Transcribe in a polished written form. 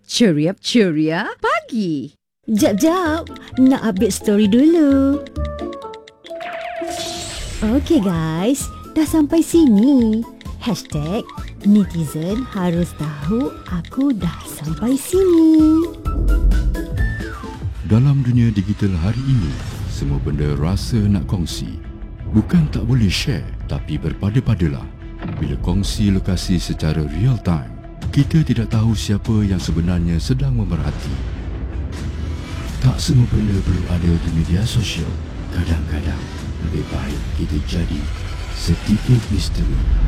Ceria pagi. Jap, nak update story dulu. Okey guys, dah sampai sini. #netizen harus tahu aku dah sampai sini. Dalam dunia digital hari ini, semua benda rasa nak kongsi. Bukan tak boleh share, tapi berpada-padalah. Bila kongsi lokasi secara real time, kita tidak tahu siapa yang sebenarnya sedang memerhati. Tak semua benda perlu ada di media sosial. Kadang-kadang lebih baik kita jadi sedikit misteri.